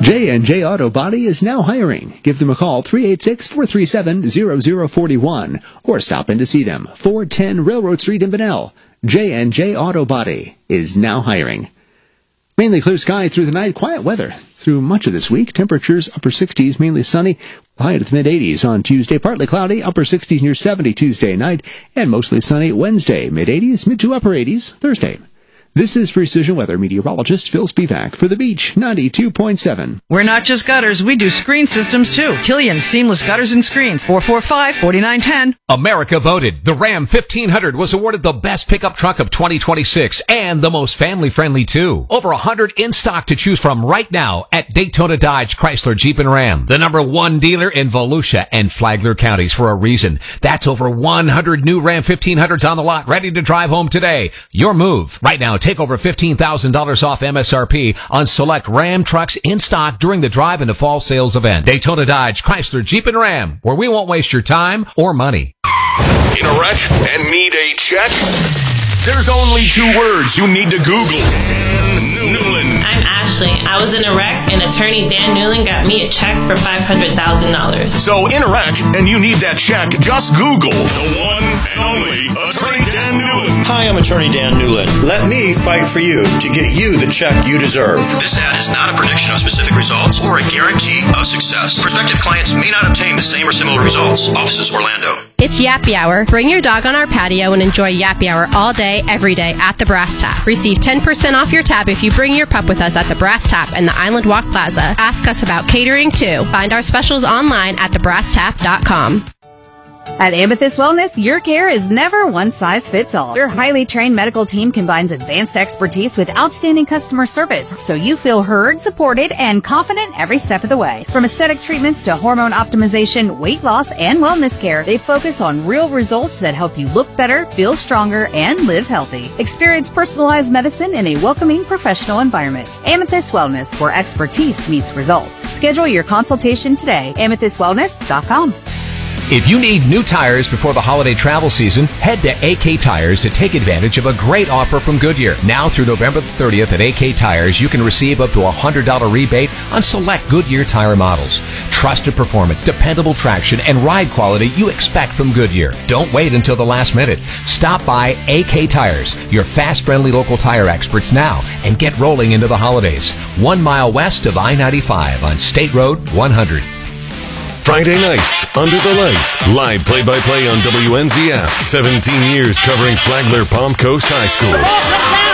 J&J Auto Body is now hiring. Give them a call, 386-437-0041, or stop in to see them, 410 Railroad Street in Bunnell. J&J Auto Body is now hiring. Mainly clear sky through the night, quiet weather through much of this week. Temperatures upper 60s, mainly sunny, high to the mid-80s on Tuesday. Partly cloudy, upper 60s near 70 Tuesday night, and mostly sunny Wednesday, mid-80s, mid to upper 80s Thursday. This is Precision Weather meteorologist Phil Spivak for The Beach 92.7. We're not just gutters, we do screen systems too. Killian Seamless Gutters and Screens, 445-4910. America voted. The Ram 1500 was awarded the best pickup truck of 2026 and the most family-friendly too. Over 100 in stock to choose from right now at Daytona Dodge Chrysler Jeep and Ram. The #1 dealer in Volusia and Flagler counties for a reason. That's over 100 new Ram 1500s on the lot ready to drive home today. Your move. Right now, take over $15,000 off MSRP on select Ram trucks in stock during the drive into fall sales event. Daytona Dodge Chrysler Jeep and Ram, where we won't waste your time or money. In a wreck and need a check? There's only 2 words you need to Google. Dan Newland. I'm Ashley. I was in a wreck, and attorney Dan Newland got me a check for $500,000. So in a wreck and you need that check, just Google the one and only attorney Dan Newland. Hi, I'm attorney Dan Newland. Let me fight for you to get you the check you deserve. This ad is not a prediction of specific results or a guarantee of success. Prospective clients may not obtain the same or similar results. Offices Orlando. It's Yappy Hour. Bring your dog on our patio and enjoy Yappy Hour all day, every day at the Brass Tap. Receive 10% off your tab if you bring your pup with us at the Brass Tap and the Island Walk Plaza. Ask us about catering too. Find our specials online at thebrasstap.com. At Amethyst Wellness, your care is never one size fits all. Your highly trained medical team combines advanced expertise with outstanding customer service, so you feel heard, supported, and confident every step of the way. From aesthetic treatments to hormone optimization, weight loss, and wellness care, they focus on real results that help you look better, feel stronger, and live healthy. Experience personalized medicine in a welcoming professional environment. Amethyst Wellness, where expertise meets results. Schedule your consultation today. AmethystWellness.com. If you need new tires before the holiday travel season, head to AK Tires to take advantage of a great offer from Goodyear. Now through November the 30th at AK Tires, you can receive up to a $100 rebate on select Goodyear tire models. Trusted performance, dependable traction, and ride quality you expect from Goodyear. Don't wait until the last minute. Stop by AK Tires, your fast, friendly local tire experts now, and get rolling into the holidays. 1 mile west of I-95 on State Road 100. Friday nights, Under the Lights, live play-by-play on WNZF. 17 years covering Flagler Palm Coast High School.